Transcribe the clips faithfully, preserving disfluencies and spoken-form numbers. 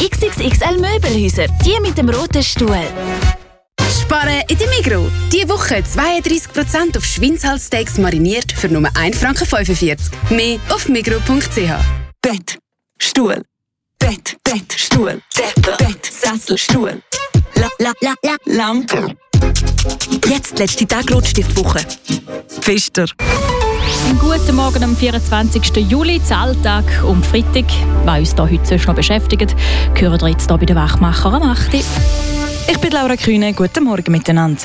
X X X L Möbelhäuser, die mit dem roten Stuhl. Sparen in der Migros. Diese Woche zweiunddreissig Prozent auf Schweinshalssteaks mariniert für nur ein Franken fünfundvierzig. Mehr auf migros punkt c h. Bett, Stuhl, Bett, Bett, Stuhl, Bett, Bett, Sessel, Stuhl, la, la, la, la, Lampe. Jetzt letzte Tag Rotstiftwoche. Pfister. Einen guten Morgen am vierundzwanzigsten Juli, Zahltag um Freitag. Was uns hier heute sonst noch beschäftigt, hören wir jetzt hier bei den Wachmacher am acht. Ich bin Laura Kühne, guten Morgen miteinander.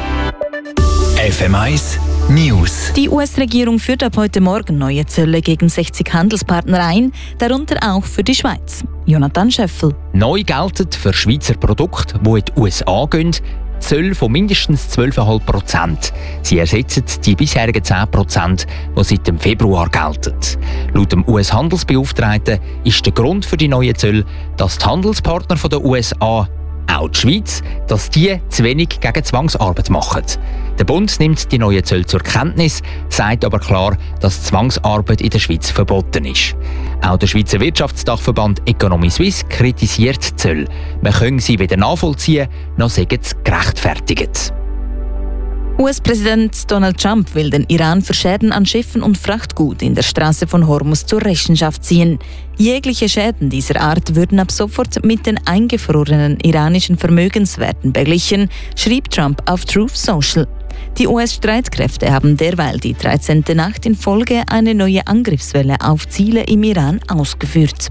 F M eins News. Die U S-Regierung führt ab heute Morgen neue Zölle gegen sechzig Handelspartner ein, darunter auch für die Schweiz. Jonathan Scheffel. Neu gelten für Schweizer Produkte, die in die U S A gehen, Zölle von mindestens zwölf Komma fünf Prozent. Sie ersetzen die bisherigen zehn Prozent, die seit dem Februar gelten. Laut dem U S-Handelsbeauftragten ist der Grund für die neuen Zölle, dass die Handelspartner der U S A, auch die Schweiz, dass die zu wenig gegen Zwangsarbeit machen. Der Bund nimmt die neuen Zölle zur Kenntnis, sagt aber klar, dass Zwangsarbeit in der Schweiz verboten ist. Auch der Schweizer Wirtschaftsdachverband Economy Suisse kritisiert die Zölle. Man könne sie weder nachvollziehen, noch sagen sie gerechtfertigt. U S-Präsident Donald Trump will den Iran für Schäden an Schiffen und Frachtgut in der Straße von Hormuz zur Rechenschaft ziehen. Jegliche Schäden dieser Art würden ab sofort mit den eingefrorenen iranischen Vermögenswerten beglichen, schrieb Trump auf Truth Social. Die U S-Streitkräfte haben derweil die dreizehnte Nacht in Folge eine neue Angriffswelle auf Ziele im Iran ausgeführt.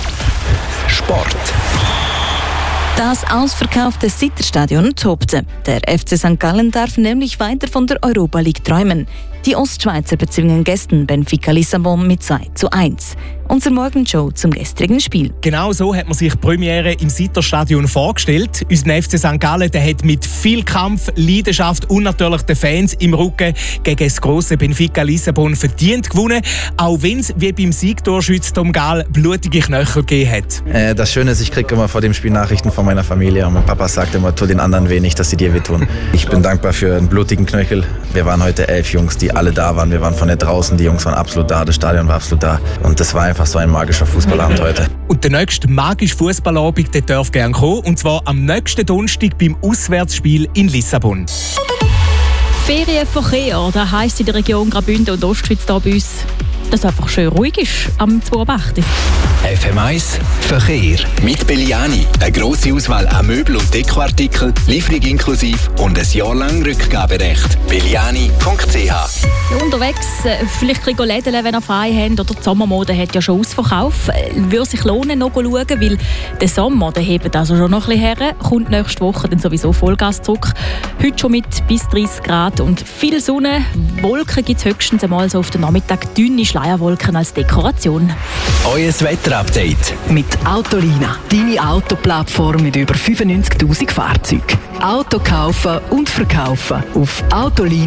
Sport. Das ausverkaufte Sitter-Stadion tobte. Der F C Sankt Gallen darf nämlich weiter von der Europa League träumen. Die Ostschweizer bezwingen gestern Benfica Lissabon mit zwei zu eins. Unser Morgenshow zum gestrigen Spiel. Genau so hat man sich die Premiere im Sitter-Stadion vorgestellt. Unser F C Sankt Gallen der hat mit viel Kampf, Leidenschaft und natürlich den Fans im Rücken gegen das grosse Benfica Lissabon verdient gewonnen. Auch wenn es wie beim Siegtorschütz Tom Gahl blutige Knöchel gegeben hat. Äh, das Schöne ist, ich kriege immer vor dem Spiel Nachrichten von meiner Familie. Und mein Papa sagt immer, tu den anderen weh, nicht, dass sie dir wehtun. Ich bin dankbar für einen blutigen Knöchel. Wir waren heute elf Jungs, die alle da waren. Wir waren von der draußen, die Jungs waren absolut da, das Stadion war absolut da. Und das war einfach so ein magischer Fußballabend heute. Und der nächste magische Fußballabend, der darf gerne kommen. Und zwar am nächsten Donnerstag beim Auswärtsspiel in Lissabon. Ferienverkehr, das heisst in der Region Graubünden und Ostschweiz hier bei uns, dass es einfach schön ruhig ist am zwei Uhr acht. F M eins Verkehr. Mit Belliani. Eine grosse Auswahl an Möbel- und Dekoartikeln, Lieferung inklusive und ein Jahr lang Rückgaberecht. belliani punkt c h. Unterwegs, äh, vielleicht ein bisschen lädeln, wenn ihr frei habt, oder die Sommermode hat ja schon Ausverkauf. Äh, würde sich lohnen, noch schauen, weil der Sommer, der hebt also schon noch ein bisschen her, kommt nächste Woche dann sowieso Vollgas zurück. Heute schon mit bis dreißig Grad und viel Sonne. Wolken gibt es höchstens einmal so auf den Nachmittag, dünne Schleierwolken als Dekoration. Euer Wetterupdate mit Autolina, deine Autoplattform mit über fünfundneunzigtausend Fahrzeugen. Auto kaufen und verkaufen auf Autolina.